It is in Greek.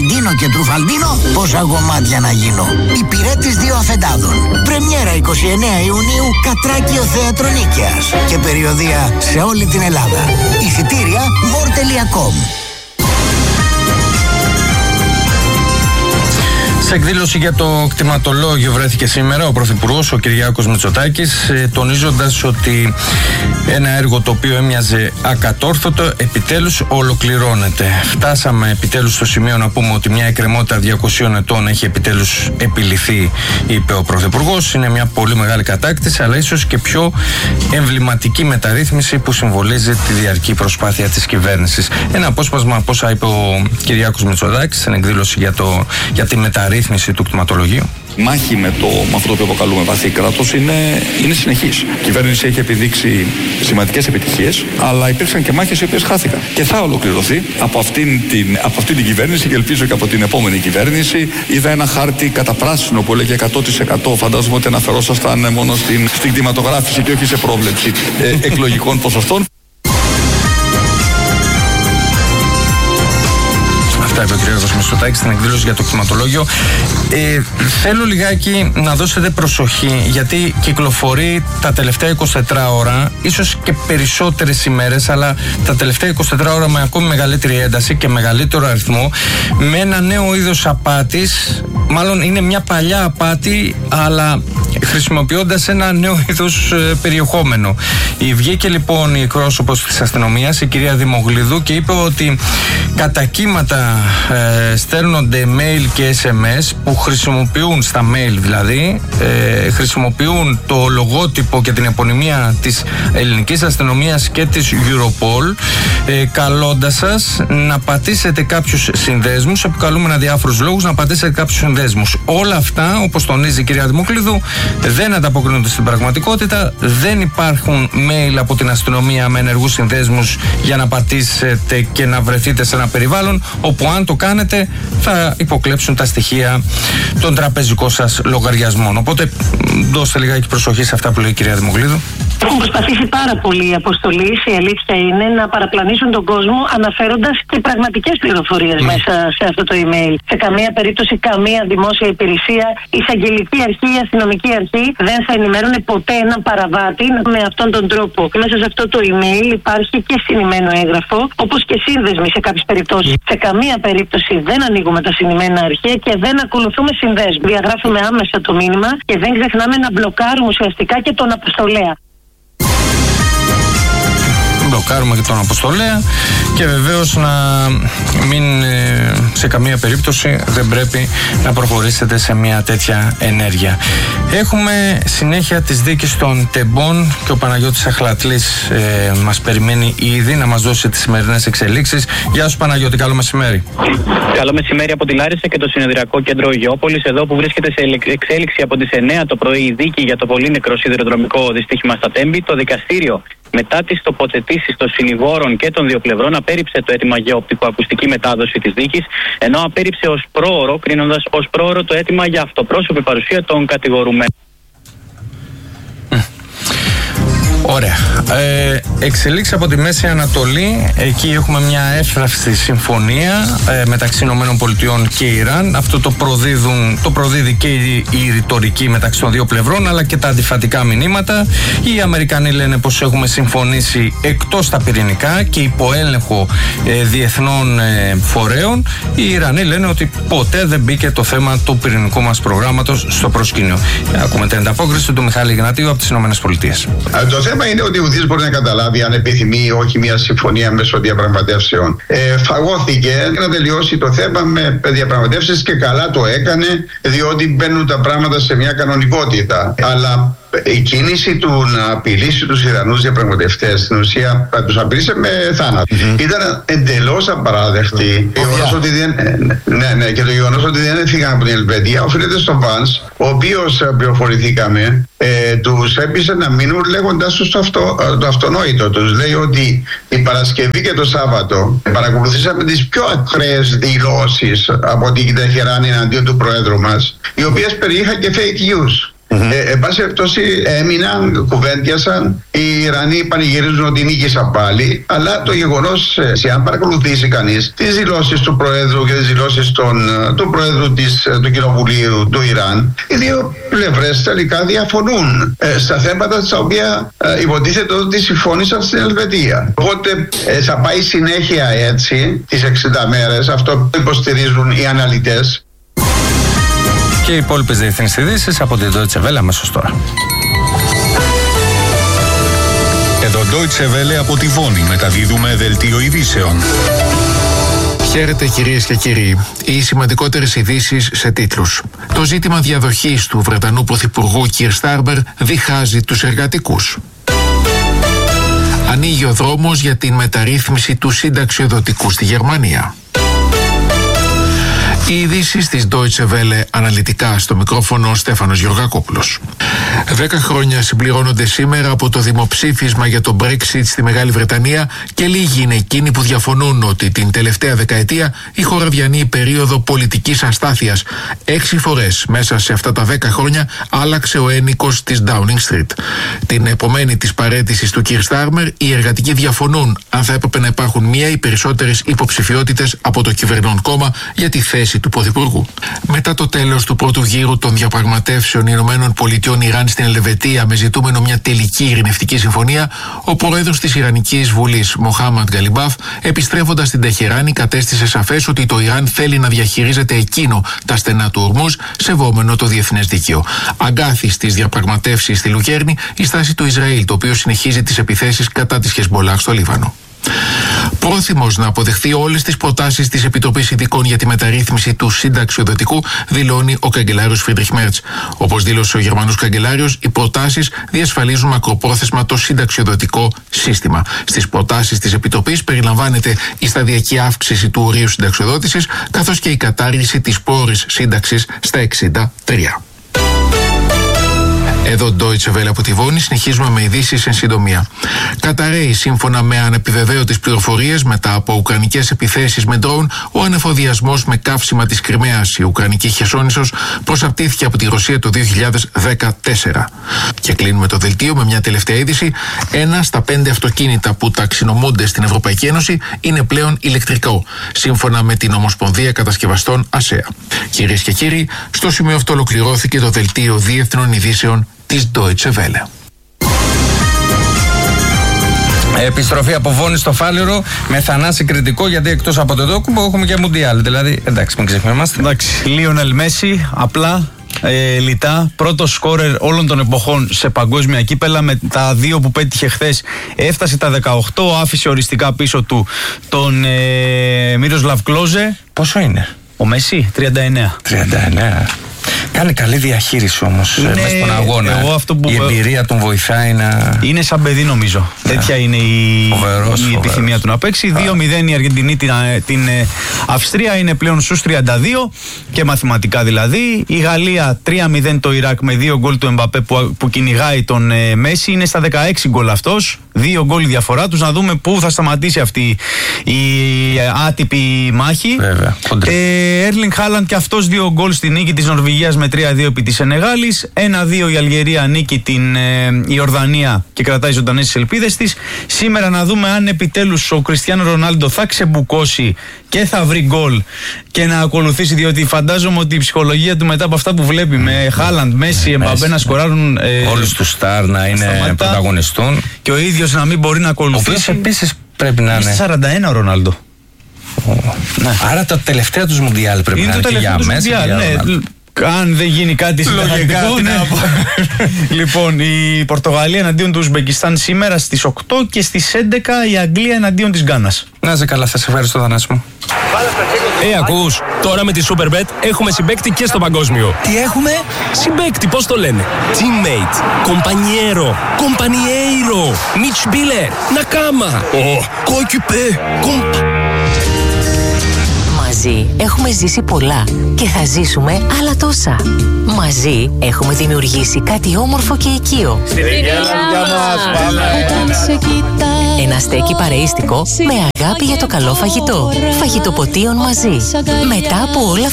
Κωνσταντίνο και Τρουφαλντίνο, πόσα κομμάτια να γίνω. Υπηρέτης 2 αφεντάδων. Πρεμιέρα 29 Ιουνίου, Κατράκιο Θέατρο Νίκαιας. Και περιοδεία σε όλη την Ελλάδα. Εισιτήρια more.com. Σε εκδήλωση για το κτηματολόγιο βρέθηκε σήμερα ο Πρωθυπουργός, ο Κυριάκος Μητσοτάκης, τονίζοντας ότι ένα έργο το οποίο έμοιαζε ακατόρθωτο επιτέλους ολοκληρώνεται. Φτάσαμε επιτέλους στο σημείο να πούμε ότι μια εκκρεμότητα 200 ετών έχει επιτέλους επιληθεί, είπε ο Πρωθυπουργός. Είναι μια πολύ μεγάλη κατάκτηση, αλλά ίσως και πιο εμβληματική μεταρρύθμιση που συμβολίζει τη διαρκή προσπάθεια της κυβέρνησης. Ένα απόσπασμα από όσα είπε ο Κυριάκος Μητσοτάκης στην εκδήλωση για τη μεταρρύθμιση του κτηματολογίου. Η μάχη με αυτό το οποίο αποκαλούμε βαθύ κράτος είναι συνεχής. Η κυβέρνηση έχει επιδείξει σημαντικές επιτυχίες, αλλά υπήρξαν και μάχες οι οποίες χάθηκαν. Και θα ολοκληρωθεί από αυτήν την κυβέρνηση και ελπίζω και από την επόμενη κυβέρνηση. Είδα ένα χάρτη καταπράσινο που έλεγε 100%. Φαντάζομαι ότι αναφερόσασταν μόνο στην κτηματογράφηση και όχι σε πρόβλεψη εκλογικών ποσοστών. Είπε ο κ. Μητσοτάκης στην εκδήλωση για το κτηματολόγιο. Θέλω λιγάκι να δώσετε προσοχή, γιατί κυκλοφορεί τα τελευταία 24 ώρα, ίσως και περισσότερες ημέρες, αλλά τα τελευταία 24 ώρα με ακόμη μεγαλύτερη ένταση και μεγαλύτερο αριθμό, με ένα νέο είδος απάτης. Μάλλον είναι μια παλιά απάτη, αλλά χρησιμοποιώντας ένα νέο είδος περιεχόμενο. Βγήκε λοιπόν η εκπρόσωπος της αστυνομίας, η κυρία Δημογλίδου, και είπε ότι κατά κύματα στέλνονται mail και SMS που χρησιμοποιούν, στα mail δηλαδή, χρησιμοποιούν το λογότυπο και την επωνυμία της ελληνικής αστυνομίας και της Europol, καλώντας σας να πατήσετε κάποιους συνδέσμους, επικαλούμενα διάφορους λόγους να πατήσετε κάποιους συνδέσμους. Όλα αυτά, όπως τονίζει η κυρία Δημοκλίδου, δεν ανταποκρίνονται στην πραγματικότητα. Δεν υπάρχουν mail από την αστυνομία με ενεργούς συνδέσμους για να πατήσετε και να βρεθείτε σε ένα περιβάλλον όπου αν το κάνετε θα υποκλέψουν τα στοιχεία των τραπεζικών σας λογαριασμών. Οπότε δώστε λιγάκι προσοχή σε αυτά που λέει η κυρία Δημοκλίδου. Έχουν προσπαθήσει πάρα πολύ οι αποστολείς, η αλήθεια είναι, να παραπλανήσουν τον κόσμο αναφέροντας και πραγματικές πληροφορίες μέσα σε αυτό το email. Σε καμία περίπτωση καμία δημόσια υπηρεσία, εισαγγελική αρχή, η αστυνομική αρχή δεν θα ενημερώνει ποτέ έναν παραβάτη με αυτόν τον τρόπο. Μέσα σε αυτό το email υπάρχει και συνημμένο έγγραφο, όπως και σύνδεσμοι σε κάποιες περιπτώσεις. Σε καμία περίπτωση δεν ανοίγουμε τα συνημμένα αρχεία και δεν ακολουθούμε συνδέσμους. Διαγράφουμε άμεσα το μήνυμα και δεν ξεχνάμε να μπλοκάρουμε ουσιαστικά και τον αποστολέα. Μπλοκάρουμε και τον αποστολέα και βεβαίως να μην σε καμία περίπτωση δεν πρέπει να προχωρήσετε σε μια τέτοια ενέργεια. Έχουμε συνέχεια της δίκης των τεμπών και ο Παναγιώτης Αχλατλής μας περιμένει ήδη να μας δώσει τις σημερινές εξελίξεις. Γεια σου Παναγιώτη, καλό μεσημέρι. Καλό μεσημέρι από τη Λάρισα και το Συνεδριακό Κέντρο Γεώπολης, εδώ που βρίσκεται σε εξέλιξη από τις 9 το πρωί η δίκη για το πολύ νεκρό σιδηροδρομικό δυστύχημα στα Τέμπη. Το δικαστήριο, μετά τις τοποθετήσεις των συνηγόρων και των δύο πλευρών, απέρριψε το αίτημα για οπτικοακουστική μετάδοση της δίκης, ενώ απέρριψε ως πρόωρο, κρίνοντας ως πρόωρο το αίτημα για αυτοπρόσωπη παρουσία των κατηγορουμένων. Ωραία. Εξελίξει από τη Μέση Ανατολή. Εκεί έχουμε μια εύθραυστη συμφωνία μεταξύ ΗΠΑ και Ιράν. Αυτό το προδίδει και η ρητορική μεταξύ των δύο πλευρών, αλλά και τα αντιφατικά μηνύματα. Οι Αμερικανοί λένε πως έχουμε συμφωνήσει εκτός τα πυρηνικά και υπό έλεγχο διεθνών φορέων. Οι Ιρανοί λένε ότι ποτέ δεν μπήκε το θέμα του πυρηνικού μας προγράμματος στο προσκήνιο. Ακούμε την ανταπόκριση του Μιχάλη Γνατίου από τις ΗΠΑ. Το θέμα είναι ότι ουδής μπορεί να καταλάβει αν επιθυμεί ή όχι μια συμφωνία μέσω διαπραγματεύσεων. Φαγώθηκε να τελειώσει το θέμα με διαπραγματεύσεις και καλά το έκανε, διότι μπαίνουν τα πράγματα σε μια κανονικότητα. Αλλά η κίνηση του να απειλήσει τους Ιρανούς διαπραγματευτές, στην ουσία τους απειλήσε με θάνατο. Ήταν εντελώς απαράδεκτη. Και το γεγονός ότι δεν έφυγαν από την Ελβετία οφείλεται στον Βανς, ο οποίος, πληροφορηθήκαμε, τους έπεισε να μείνουν λέγοντας τους το αυτονόητο. Τους λέει ότι την Παρασκευή και το Σάββατο παρακολουθήσαμε τις πιο ακραίες δηλώσεις από την Τεχεράνη εναντίον του Προέδρου μας, οι οποίες περιείχαν και fake news. Εν πάση περιπτώσει, έμειναν, κουβέντιασαν. Οι Ιρανοί πανηγυρίζουν ότι νίκησαν πάλι. Αλλά το γεγονός, αν παρακολουθήσει κανείς τις δηλώσεις του Προέδρου και τις δηλώσεις του Προέδρου του Κοινοβουλίου του Ιράν, οι δύο πλευρές τελικά διαφωνούν στα θέματα στα οποία υποτίθεται ότι συμφώνησαν στην Ελβετία. Οπότε θα πάει συνέχεια έτσι τις 60 μέρες, αυτό που υποστηρίζουν οι αναλυτές. Και οι υπόλοιπες διεθνείς ειδήσεις από την Deutsche Welle αμέσως τώρα. Εδώ Deutsche Welle από τη Βόνη μεταδίδουμε δελτίο ειδήσεων. Χαίρετε κυρίες και κύριοι. Οι σημαντικότερες ειδήσεις σε τίτλους. Το ζήτημα διαδοχής του Βρετανού Πρωθυπουργού Κιρ Στάρμερ διχάζει τους εργατικούς. Ανοίγει ο δρόμος για την μεταρρύθμιση του συνταξιοδοτικού στη Γερμανία. Οι ειδήσεις της Deutsche Welle αναλυτικά, στο μικρόφωνο Στέφανος Γεωργακόπουλος. 10 χρόνια συμπληρώνονται σήμερα από το δημοψήφισμα για το Brexit στη Μεγάλη Βρετανία και λίγοι είναι εκείνοι που διαφωνούν ότι την τελευταία δεκαετία η χώρα διανύει περίοδο πολιτικής αστάθειας. 6 φορές μέσα σε αυτά τα 10 χρόνια άλλαξε ο ένικος της Downing Street. Την επομένη της παραίτησης του Κιρ Στάρμερ, οι εργατικοί διαφωνούν αν θα έπρεπε να υπάρχουν μία ή περισσότερες υποψηφιότητες από το κυβερνών κόμμα για τη θέση του Πρωθυπουργού. Μετά το τέλος του πρώτου γύρου των διαπραγματεύσεων Ηνωμένων Πολιτειών Ιράν στην Ελβετία με ζητούμενο μια τελική ειρηνευτική συμφωνία, ο πρόεδρος της Ιρανικής Βουλής, Μοχάμαντ Γκαλιμπάφ, επιστρέφοντας στην Τεχεράνη, κατέστησε σαφές ότι το Ιράν θέλει να διαχειρίζεται εκείνο τα στενά του Ορμούζ, σεβόμενο το διεθνές δίκαιο. Αγκάθι στις διαπραγματεύσεις στη Λουκέρνη η στάση του Ισραήλ, το οποίο συνεχίζει τις επιθέσεις κατά της Χεσμολάχ στο Λίβανο. Πρόθυμος να αποδεχθεί όλες τις προτάσεις της Επιτροπής Ειδικών για τη μεταρρύθμιση του συνταξιοδοτικού, δηλώνει ο καγκελάριος Φρίντριχ Μέρτς. Όπως δήλωσε ο Γερμανός καγκελάριος, οι προτάσεις διασφαλίζουν μακροπρόθεσμα το συνταξιοδοτικό σύστημα. Στις προτάσεις της Επιτροπής περιλαμβάνεται η σταδιακή αύξηση του ορίου συνταξιοδότησης, καθώς και η κατάργηση της πρόωρης σύνταξης στα 63. Εδώ Deutsche Welle από τη Βόνη, συνεχίζουμε με ειδήσεις εν συντομία. Καταραίει σύμφωνα με ανεπιβεβαίωτες πληροφορίες μετά από ουκρανικές επιθέσεις με ντρόουν ο ανεφοδιασμός με καύσιμα της Κριμαίας. Η ουκρανική Χερσόνησος προσαρτήθηκε από τη Ρωσία το 2014. Και κλείνουμε το δελτίο με μια τελευταία είδηση. 1 στα 5 αυτοκίνητα που ταξινομούνται στην Ευρωπαϊκή Ένωση είναι πλέον ηλεκτρικό, σύμφωνα με την Ομοσπονδία Κατασκευαστών ΑΣΕΑ. Κυρίες και κύριοι, στο σημείο αυτό ολοκληρώθηκε το δελτίο διεθνών ειδήσεων της Deutsche Welle. Επιστροφή από Βόνη στο Φάληρο με Θανάση κριτικό, γιατί εκτός από το Ντόκουμπο έχουμε και Μουντιάλ. Δηλαδή, εντάξει, μην ξεχνιόμαστε. Εντάξει, Λίονελ Μέση, απλά, λιτά, πρώτος σκόρερ όλων των εποχών σε παγκόσμια κύπελα. Με τα 2 που πέτυχε χθες έφτασε τα 18, άφησε οριστικά πίσω του τον Μίροσλαβ Κλόζε. Πόσο είναι ο Μέση? 39. Κάνει καλή διαχείριση όμως μέσα στον αγώνα. Η εμπειρία τον βοηθάει να... Είναι σαν παιδί, νομίζω. Τέτοια είναι η επιθυμία του να παίξει. 2-0 η Αργεντινή την Αυστρία, είναι πλέον στους 32 και μαθηματικά δηλαδή. Η Γαλλία 3-0 το Ιράκ με 2 γκολ του Εμπαπέ που κυνηγάει τον Μέση. Είναι στα 16 γκολ αυτός. 2 γκολ η διαφορά τους. Να δούμε πού θα σταματήσει αυτή η άτυπη μάχη. Έρλινγκ Χάλαντ και αυτός 2 γκολ στη νίκη της Νορβηγίας με 3-2 επί της Σενεγάλης. 1-2 η Αλγερία νίκη την Ιορδανία και κρατάει ζωντανές τις ελπίδες της. Σήμερα να δούμε αν επιτέλους ο Κριστιάνο Ρονάλντο θα ξεμπουκώσει και θα βρει γκολ και να ακολουθήσει, διότι φαντάζομαι ότι η ψυχολογία του μετά από αυτά που βλέπει με Χάλαντ, Μέση, Εμπαπέ να σκοράρουν, όλους τους στάρ να είναι πρωταγωνιστούν και ο ίδιος να μην μπορεί να ακολουθήσει. Ο οποίος επίσης πρέπει να είναι 41 ο Ρονάλντο. Ναι. Άρα τα τελευταία τους Μουντιάλ πρέπει να είναι και για μέσα. Αν δεν γίνει κάτι συνταγματικό, ναι. Λοιπόν, η Πορτογαλία εναντίον του Ουσμπεκιστάν σήμερα στις 8 και στις 11 η Αγγλία εναντίον της Γκάνας. Να είσαι καλά, θα σε ευχαριστώ, Θανάση μου. Ακούς, τώρα με τη Superbet έχουμε συμπαίκτη και στο παγκόσμιο. Τι έχουμε? Συμπαίκτη, πώς το λένε? Teammate, compañero, compañeiro, Mitspieler, Nakama, Coequipe, Μαζί έχουμε ζήσει πολλά και θα ζήσουμε άλλα τόσα. Μαζί έχουμε δημιουργήσει κάτι όμορφο και οικείο. Στην οικία μας πάμε! Ένα στέκι παρεΐστικο με αγάπη για το καλό φαγητό. Φαγητοποτίων Μαζί. Μετά από όλα